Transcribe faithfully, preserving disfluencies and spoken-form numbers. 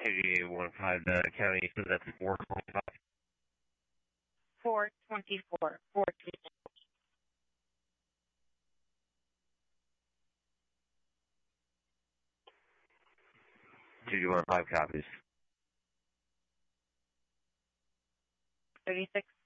eight one five, the county, so that's four twenty-five. four twenty-four. four twenty-four. two one five copies. thirty-six